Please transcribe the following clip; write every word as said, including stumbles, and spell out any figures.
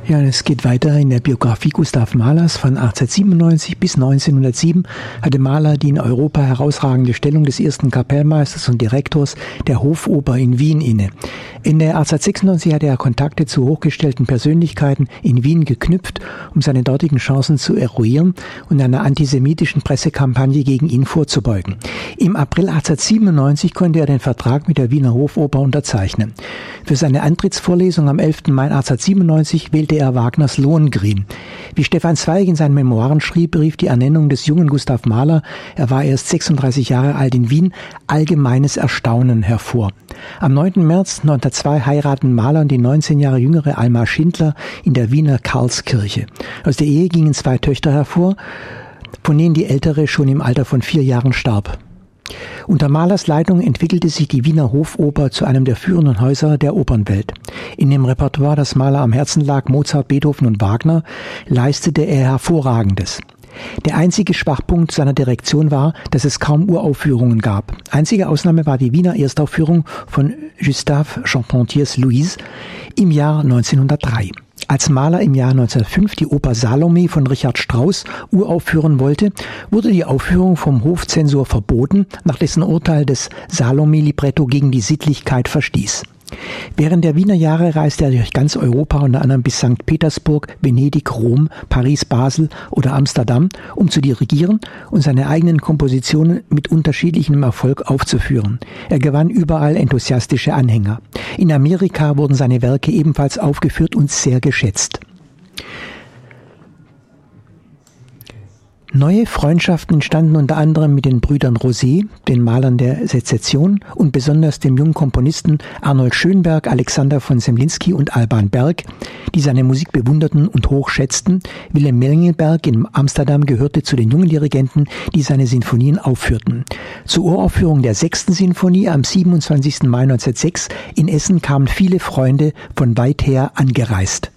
Ja, es geht weiter in der Biografie Gustav Mahlers. Von achtzehnhundertsiebenundneunzig bis neunzehnhundertsieben hatte Mahler die in Europa herausragende Stellung des ersten Kapellmeisters und Direktors der Hofoper in Wien inne. Ende achtzehnhundertsechsundneunzig hatte er Kontakte zu hochgestellten Persönlichkeiten in Wien geknüpft, um seine dortigen Chancen zu eruieren und einer antisemitischen Pressekampagne gegen ihn vorzubeugen. Im April achtzehnhundertsiebenundneunzig konnte er den Vertrag mit der Wiener Hofoper unterzeichnen. Für seine Antrittsvorlesung am elften Mai achtzehnhundertsiebenundneunzig wählte er Wagners Lohengrin. Wie Stefan Zweig in seinen Memoiren schrieb, rief die Ernennung des jungen Gustav Mahler, er war erst sechsunddreißig Jahre alt in Wien, allgemeines Erstaunen hervor. Am neunten März neunzehnhundertzwei heiraten Mahler und die neunzehn Jahre jüngere Alma Schindler in der Wiener Karlskirche. Aus der Ehe gingen zwei Töchter hervor, von denen die ältere schon im Alter von vier Jahren starb. Unter Mahlers Leitung entwickelte sich die Wiener Hofoper zu einem der führenden Häuser der Opernwelt. In dem Repertoire, das Mahler am Herzen lag, Mozart, Beethoven und Wagner, leistete er Hervorragendes. Der einzige Schwachpunkt seiner Direktion war, dass es kaum Uraufführungen gab. Einzige Ausnahme war die Wiener Erstaufführung von Gustave Charpentiers Louise im Jahr neunzehnhundertdrei. Als Mahler im Jahr neunzehnhundertfünf die Oper Salome von Richard Strauss uraufführen wollte, wurde die Aufführung vom Hofzensor verboten, nach dessen Urteil das Salome-Libretto gegen die Sittlichkeit verstieß. Während der Wiener Jahre reiste er durch ganz Europa, unter anderem bis Sankt Petersburg, Venedig, Rom, Paris, Basel oder Amsterdam, um zu dirigieren und seine eigenen Kompositionen mit unterschiedlichem Erfolg aufzuführen. Er gewann überall enthusiastische Anhänger. In Amerika wurden seine Werke ebenfalls aufgeführt und sehr geschätzt. Neue Freundschaften entstanden unter anderem mit den Brüdern Rosé, den Malern der Sezession und besonders dem jungen Komponisten Arnold Schönberg, Alexander von Semlinsky und Alban Berg, die seine Musik bewunderten und hochschätzten. Willem Mengelberg in Amsterdam gehörte zu den jungen Dirigenten, die seine Sinfonien aufführten. Zur Uraufführung der sechsten Sinfonie am siebenundzwanzigsten Mai neunzehnhundertsechs in Essen kamen viele Freunde von weit her angereist.